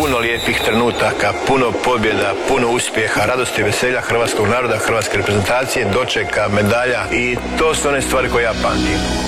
puno lijepih trenutaka, puno pobjeda, puno uspjeha, radosti i veselja hrvatskog naroda, hrvatske reprezentacije, dočeka, medalja i to su one stvari koje ja pamtim.